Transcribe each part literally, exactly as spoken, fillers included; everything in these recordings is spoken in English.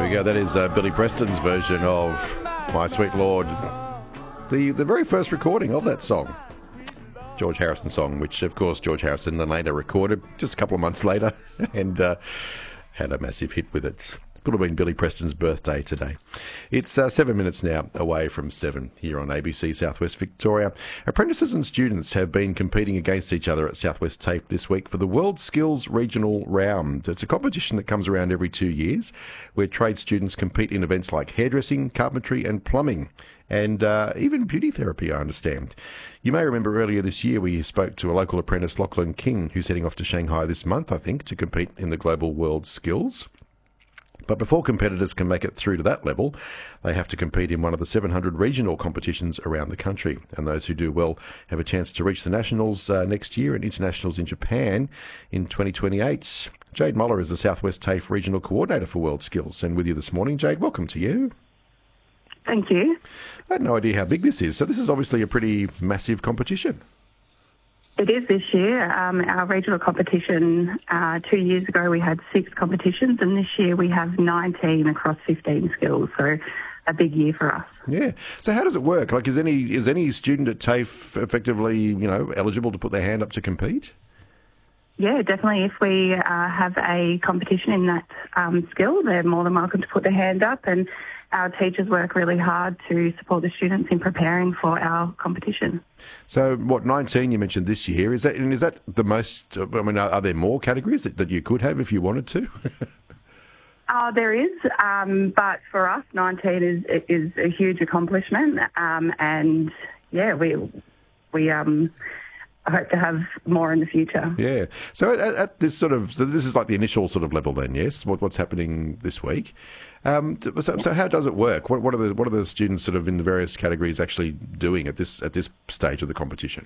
we go. That is uh, Billy Preston's version of My Sweet Lord. The the very first recording of that song. George Harrison song, which, of course, George Harrison then later recorded just a couple of months later and uh, had a massive hit with it. It would have been Billy Preston's birthday today. It's uh, seven minutes now away from seven here on A B C Southwest Victoria. Apprentices and students have been competing against each other at Southwest TAFE this week for the World Skills Regional Round. It's a competition that comes around every two years where trade students compete in events like hairdressing, carpentry and plumbing. And uh, even beauty therapy, I understand. You may remember earlier this year we spoke to a local apprentice, Lachlan King, who's heading off to Shanghai this month, I think, to compete in the Global World Skills. But before competitors can make it through to that level, they have to compete in one of the seven hundred regional competitions around the country. And those who do well have a chance to reach the nationals uh, next year and internationals in Japan in twenty twenty-eight. Jade Muller is the Southwest TAFE Regional Coordinator for World Skills. And with you this morning, Jade, welcome to you. Thank you. I had no idea how big this is. So this is obviously a pretty massive competition. It is this year. Um, our regional competition, uh, two years ago we had six competitions, and this year we have nineteen across fifteen skills, so a big year for us. Yeah. So how does it work? Like, is any is any student at TAFE effectively, you know, eligible to put their hand up to compete? Yeah, definitely. If we uh, have a competition in that um, skill, they're more than welcome to put their hand up, and our teachers work really hard to support the students in preparing for our competition. So, what, nineteen you mentioned this year, is that and is that the most, I mean, are, are there more categories that, that you could have if you wanted to? Oh, there is, um, but for us, nineteen is is a huge accomplishment, um, and yeah, we we um. I hope to have more in the future. Yeah. So at, at this sort of, so this is like the initial sort of level then, yes? What, what's happening this week? Um, so, so how does it work? What, what are the what are the students sort of in the various categories actually doing at this at this stage of the competition?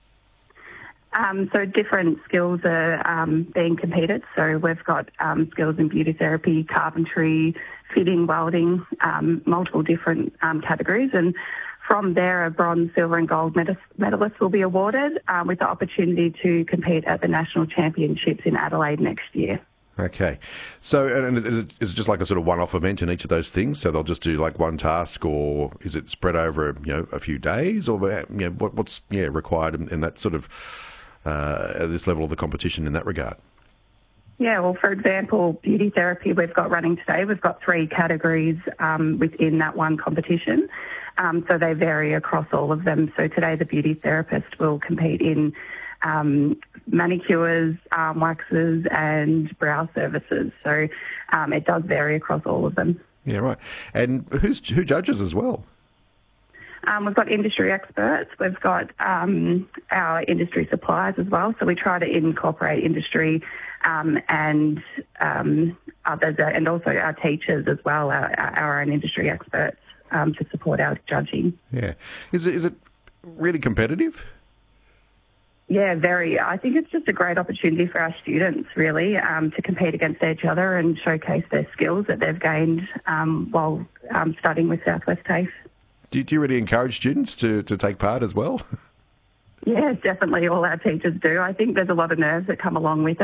Um, so different skills are um, being competed. So we've got um, skills in beauty therapy, carpentry, fitting, welding, um, multiple different um, categories, and from there, a bronze, silver and gold medalists will be awarded um, with the opportunity to compete at the National Championships in Adelaide next year. Okay. So and is it, is it just like a sort of one-off event in each of those things? So they'll just do like one task, or is it spread over, you know, a few days? Or you know, what, what's yeah required in, in that sort of, uh, at this level of the competition in that regard? Yeah, well, for example, beauty therapy we've got running today. We've got three categories um, within that one competition. Um, so they vary across all of them. So today the beauty therapist will compete in um, manicures, um, waxes and brow services. So um, it does vary across all of them. Yeah, right. And who's, who judges as well? Um, we've got industry experts. We've got um, our industry suppliers as well. So we try to incorporate industry um, and um, others, and also our teachers as well, our, our own industry experts. Um, to support our judging. Yeah. Is it, is it really competitive? Yeah, very. I think it's just a great opportunity for our students, really, um, to compete against each other and showcase their skills that they've gained um, while um, studying with Southwest TAFE. Do, do you really encourage students to, to take part as well? Yeah, definitely. All our teachers do. I think there's a lot of nerves that come along with it.